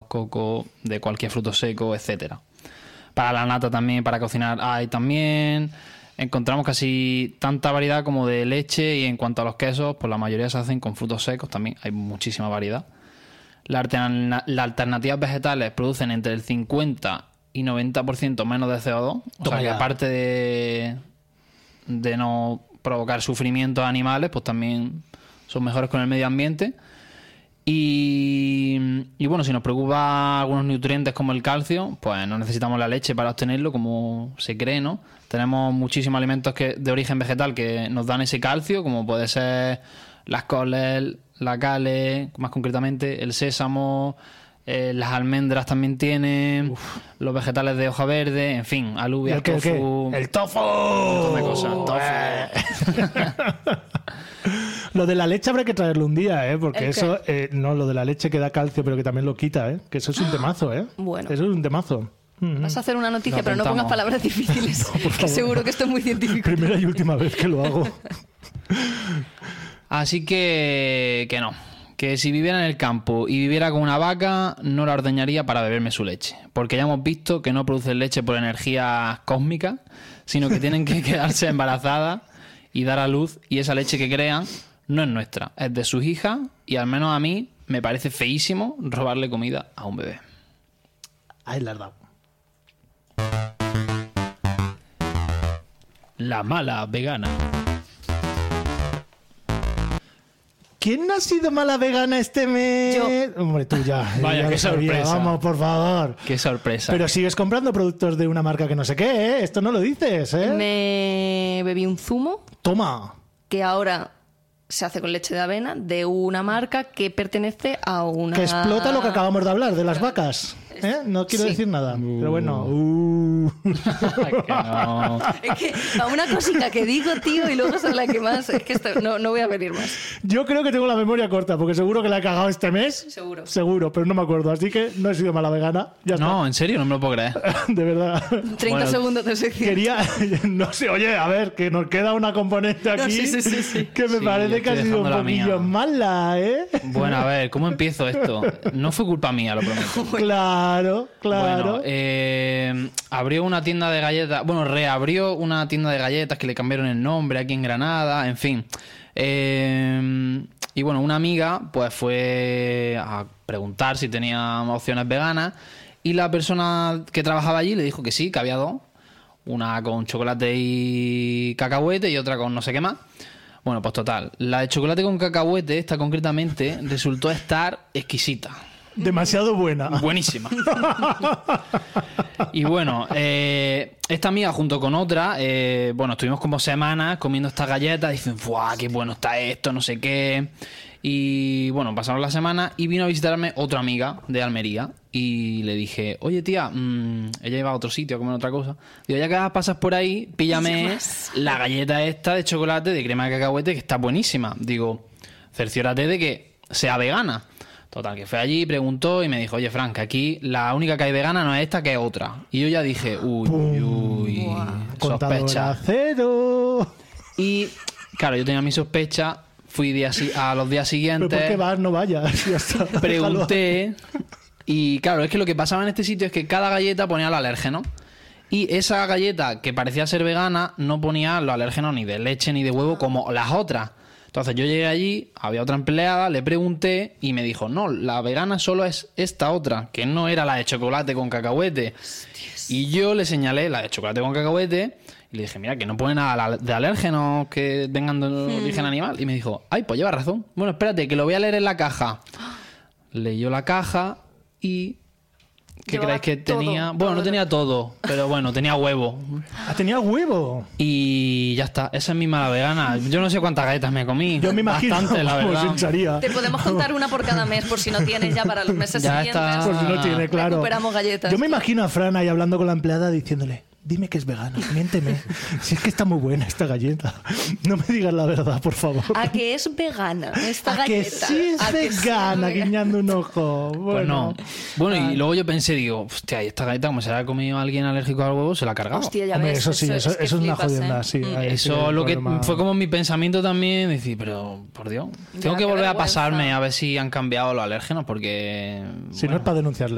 coco, de cualquier fruto seco, etcétera. Para la nata también, para cocinar hay también. Encontramos casi tanta variedad como de leche, y en cuanto a los quesos, pues la mayoría se hacen con frutos secos, también hay muchísima variedad. Las alternativas vegetales producen entre el 50 y 90% menos de CO2, o sea que aparte de no provocar sufrimiento a animales, pues también son mejores con el medio ambiente. Y bueno, si nos preocupa algunos nutrientes como el calcio, pues no necesitamos la leche para obtenerlo, como se cree, ¿no? Tenemos muchísimos alimentos de origen vegetal que nos dan ese calcio, como puede ser las coles, la cale, más concretamente el sésamo, las almendras también tienen, los vegetales de hoja verde, en fin, alubias, tofu... ¡El tofu! Un montón de cosas, tofu. Lo de la leche habrá que traerlo un día, porque eso... no, lo de la leche que da calcio, pero que también lo quita, que eso es un temazo, Bueno. Eso es un temazo. Vas a hacer una noticia, pero no pongas palabras difíciles. No, que seguro que esto es muy científico. Primera y última vez que lo hago. Así que no. Que si viviera en el campo y viviera con una vaca, no la ordeñaría para beberme su leche. Porque ya hemos visto que no producen leche por energías cósmicas, sino que tienen que quedarse embarazadas y dar a luz, y esa leche que crean no es nuestra, es de sus hijas, y al menos a mí me parece feísimo robarle comida a un bebé. Ahí la has dado. La mala vegana. ¿Quién ha sido mala vegana este mes? Yo. Hombre, tú ya. Vaya, ya qué lo sabía. sorpresa. Vamos, por favor. Qué sorpresa. Pero sigues comprando productos de una marca que no sé qué, ¿eh? Esto no lo dices, ¿eh? Me bebí un zumo Toma. que ahora se hace con leche de avena de una marca que pertenece a una... Que explota lo que acabamos de hablar, de las vacas. No quiero Sí. decir nada. Pero bueno. Que no. Es que a una cosita que digo, tío, y luego es la que más... Es que no voy a venir más. Yo creo que tengo la memoria corta, porque seguro que la he cagado este mes. Seguro. Seguro, pero no me acuerdo. Así que no he sido mala vegana. Ya está. No, en serio, no me lo puedo creer. De verdad. 30 Bueno, segundos de sección. Quería, no sé, oye, a ver, que nos queda una componente aquí sí. que me Sí, parece yo que ha estoy sido un dejando la mía. poquillo mala, ¿eh? Bueno, a ver, ¿cómo empiezo esto? No fue culpa mía, lo prometo. Claro. Bueno, abrió una tienda de galletas, bueno, reabrió una tienda de galletas que le cambiaron el nombre aquí en Granada, en fin. Y bueno, una amiga pues fue a preguntar si tenía opciones veganas, y la persona que trabajaba allí le dijo que sí, que había dos. Una con chocolate y cacahuete y otra con no sé qué más. Bueno, pues total, la de chocolate con cacahuete, esta concretamente, resultó estar exquisita. Demasiado buena. Buenísima. Y bueno, esta amiga junto con otra, bueno, estuvimos como semanas comiendo estas galletas, dicen, ¡buah, qué bueno está esto! No sé qué. Y bueno, pasaron las semanas y vino a visitarme otra amiga de Almería, y le dije, oye tía, ella iba a otro sitio a comer otra cosa. Digo, ya que pasas por ahí, píllame la galleta esta de chocolate de crema de cacahuete, que está buenísima. Digo, cerciórate de que sea vegana. Total, que fue allí, preguntó y me dijo, oye, Frank, aquí la única que hay vegana no es esta, que es otra. Y yo ya dije, uy, Contador sospecha. a cero. Y claro, yo tenía mi sospecha, fui a los días ¿Pero por qué siguientes, vas? No vayas. Ya está. pregunté, y claro, es que lo que pasaba en este sitio es que cada galleta ponía el alérgeno. Y esa galleta que parecía ser vegana no ponía los alérgenos ni de leche ni de huevo como las otras. Entonces yo llegué allí, había otra empleada, le pregunté y me dijo, no, la vegana solo es esta otra, que no era la de chocolate con cacahuete. Hostias. Y yo le señalé la de chocolate con cacahuete y le dije, mira, que no pone nada de alérgenos que vengan de origen animal. Y me dijo, ay, pues lleva razón. Bueno, espérate, que lo voy a leer en la caja. Leyó la caja y... ¿Qué Llevaba creéis que todo, tenía? todo. Bueno, no tenía todo, pero bueno, tenía huevo. Ah, tenía huevo. Y ya está, esa es mi mala vegana. Yo no sé cuántas galletas me comí. Yo me imagino. Bastante, la Vamos, verdad. echaría. Te podemos contar una por cada mes, por si no tienes ya para los meses Ya siguientes. está. Por si no tiene, claro. Recuperamos galletas. Yo me imagino a Fran ahí hablando con la empleada diciéndole, dime que es vegana, miénteme. Si es que está muy buena esta galleta. No me digas la verdad, por favor. ¿A que es vegana esta ¿A galleta? que sí es ¿A que sí vegana, es vegana? guiñando un ojo? Pues Bueno, no. Bueno, y luego yo pensé, digo, hostia, ¿y esta galleta, como se la ha comido alguien alérgico al huevo, se la ha cargado? Hostia, ya hombre, ves. eso sí, eso que es una flipas, jodienda, ¿eh? sí. ahí sí Eso hay lo que problema. fue como mi pensamiento también, decir, pero por Dios, Ya, tengo que qué volver a vergüenza. pasarme a ver si han cambiado los alérgenos, porque Si no bueno, es para denunciarle.